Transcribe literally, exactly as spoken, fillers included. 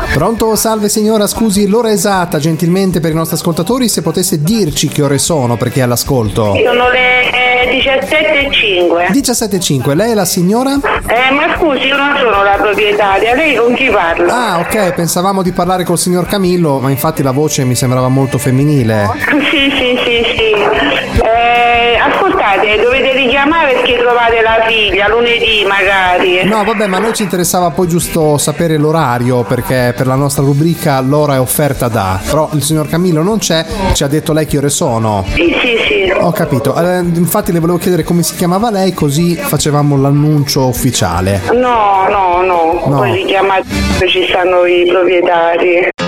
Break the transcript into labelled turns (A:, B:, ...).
A: Pronto? Salve signora, scusi, l'ora esatta gentilmente per i nostri ascoltatori, se potesse dirci che ore sono perché è all'ascolto.
B: Sono le diciassette e cinque.
A: diciassette e cinque, lei è la signora?
B: Eh, ma scusi, io non sono la proprietaria, lei con chi parla?
A: Ah, ok, pensavamo di parlare col signor Camillo, ma infatti la voce mi sembrava molto femminile.
B: Sì, sì, sì, sì. Eh, ascoltate, dovete richiamare perché trovate la figlia, lunedì magari.
A: No, vabbè, ma a noi ci interessava poi giusto sapere l'orario, perché per la nostra rubrica l'ora è offerta da. Però il signor Camillo non c'è, ci ha detto lei che ore sono.
B: Sì, sì, sì.
A: Ho capito, eh, infatti le volevo chiedere come si chiamava lei, così facevamo l'annuncio ufficiale.
B: No, no, no,
A: No.
B: poi richiamate, ci stanno i proprietari.